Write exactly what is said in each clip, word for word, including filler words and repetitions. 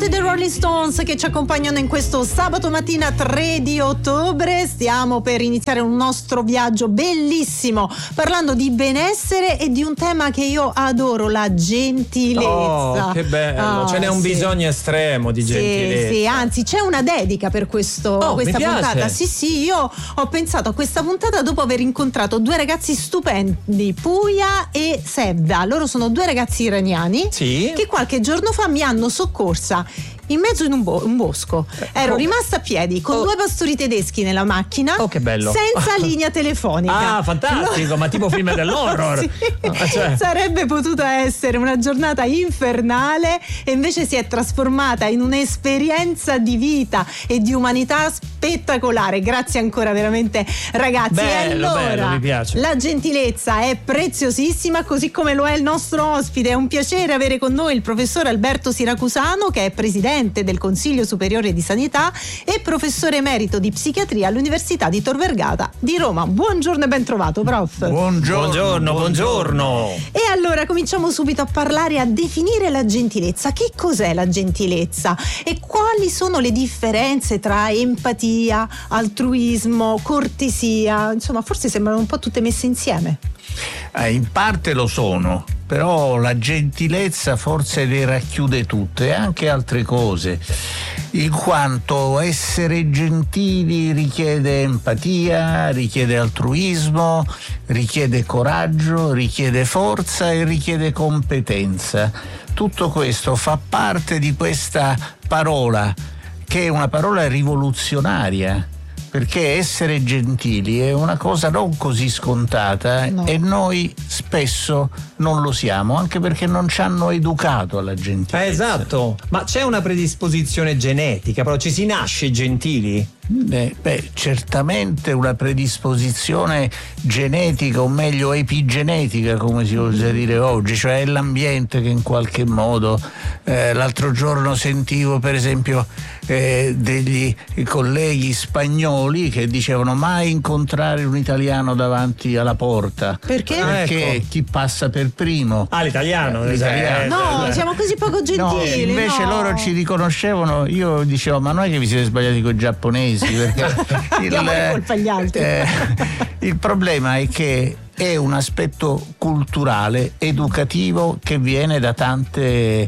benvenuti dei Rolling Stones che ci accompagnano in questo sabato mattina tre di ottobre. Stiamo per iniziare un nostro viaggio bellissimo parlando di benessere e di un tema che io adoro, la gentilezza. Oh, che bello, oh, ce n'è un sì. bisogno estremo di sì, gentilezza. Sì, anzi c'è una dedica per questo, oh, questa mi puntata. piace. Sì, sì, io ho pensato a questa puntata dopo aver incontrato due ragazzi stupendi, Puya e Sevda. Loro sono due ragazzi iraniani sì. che qualche giorno fa mi hanno soccorsa in mezzo in un, bo- un bosco. Ero oh. rimasta a piedi con oh. due pastori tedeschi nella macchina. Oh, che bello. Senza linea telefonica. Ah, fantastico, no. Ma tipo film dell'horror. Sì. Ah, cioè. Sarebbe potuta essere una giornata infernale e invece si è trasformata in un'esperienza di vita e di umanità spettacolare. Grazie ancora veramente ragazzi. Bello, e allora, bello, mi piace. La gentilezza è preziosissima, così come lo è il nostro ospite. È un piacere avere con noi il professor Alberto Siracusano, che è presidente del Consiglio Superiore di Sanità e professore emerito di psichiatria all'Università di Tor Vergata di Roma. Buongiorno e ben trovato, prof. Buongiorno, buongiorno, buongiorno. E allora cominciamo subito a parlare, a definire la gentilezza. Che cos'è la gentilezza e quali sono le differenze tra empatia, altruismo, cortesia? Insomma, forse sembrano un po' tutte messe insieme. Eh, in parte lo sono, però la gentilezza forse le racchiude tutte e anche altre cose, in quanto essere gentili richiede empatia, richiede altruismo, richiede coraggio, richiede forza e richiede competenza. Tutto questo fa parte di questa parola, che è una parola rivoluzionaria, perché essere gentili è una cosa non così scontata, no. E noi spesso non lo siamo, anche perché non ci hanno educato alla gentilezza. Eh, esatto, ma c'è una predisposizione genetica, però ci si nasce gentili? Beh, beh, certamente una predisposizione genetica, o meglio epigenetica, come si usa dire oggi, cioè è l'ambiente che in qualche modo, eh, l'altro giorno sentivo per esempio eh, degli colleghi spagnoli che dicevano mai incontrare un italiano davanti alla porta. Perché? Perché ecco. chi passa per primo. Ah, l'italiano, eh, l'italiano. No, siamo così poco gentili. No, invece no. loro ci riconoscevano, io dicevo ma non è che vi siete sbagliati con i giapponesi, perché il, colpa agli altri. Eh, il problema è che è un aspetto culturale, educativo, che viene da tante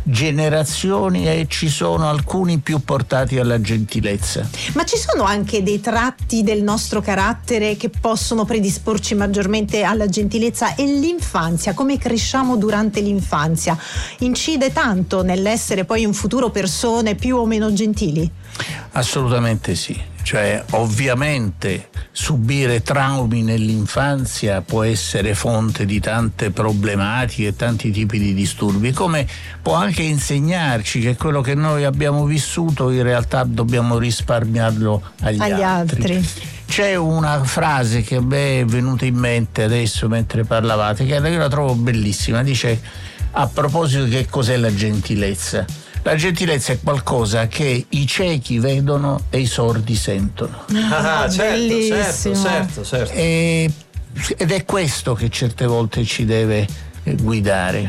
generazioni e ci sono alcuni più portati alla gentilezza. Ma ci sono anche dei tratti del nostro carattere che possono predisporci maggiormente alla gentilezza, e l'infanzia, come cresciamo durante l'infanzia, incide tanto nell'essere poi in futuro persone più o meno gentili? Assolutamente sì. Cioè, ovviamente subire traumi nell'infanzia può essere fonte di tante problematiche e tanti tipi di disturbi, come può anche insegnarci che quello che noi abbiamo vissuto in realtà dobbiamo risparmiarlo agli, agli altri. altri. C'è una frase che a me è venuta in mente adesso mentre parlavate, che io la trovo bellissima, dice a proposito che cos'è la gentilezza. La gentilezza è qualcosa che i ciechi vedono e i sordi sentono. Ah, certo, certo, certo, certo. E, ed è questo che certe volte ci deve guidare.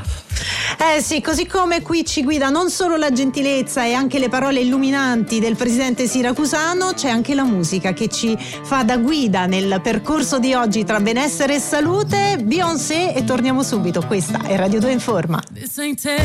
Eh sì, così come qui ci guida non solo la gentilezza e anche le parole illuminanti del presidente Siracusano, c'è anche la musica che ci fa da guida nel percorso di oggi tra benessere e salute. Beyoncé, e torniamo subito. Questa è Radio due Informa.